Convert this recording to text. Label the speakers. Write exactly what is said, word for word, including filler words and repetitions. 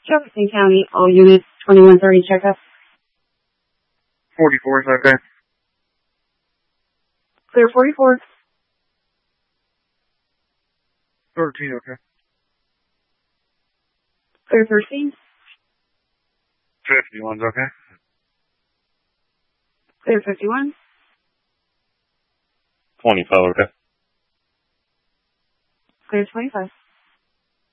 Speaker 1: Jefferson County, all units, twenty-one thirty checkup.
Speaker 2: forty-four is okay.
Speaker 1: Clear forty-four.
Speaker 2: thirteen, okay.
Speaker 1: Clear thirteen.
Speaker 2: fifty-one's okay.
Speaker 1: Clear fifty-one.
Speaker 2: twenty-five, okay.
Speaker 1: Clear twenty-five.